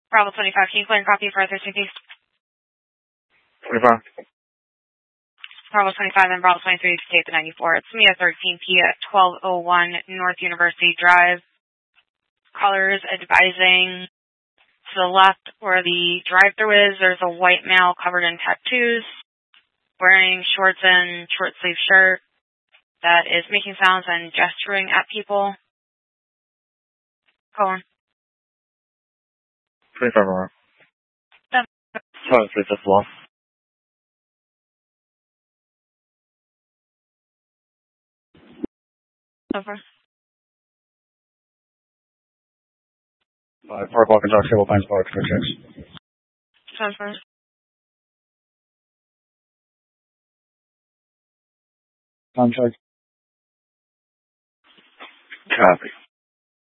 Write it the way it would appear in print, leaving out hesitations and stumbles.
Bravo 25, can you clear and copy for 13 piece? 25. Bravo 25 and Bravo 23 to take the 94. It's me at 13P at 1201 North University Drive. Callers advising to the left where the drive-thru is, there's a white male covered in tattoos, wearing shorts and short-sleeve shirt that is making sounds and gesturing at people. Go on. 25 around. Sorry, please, just lost. Over. Park Walk and Dock Table Pines Park, checks. Transfer. Contract. Copy.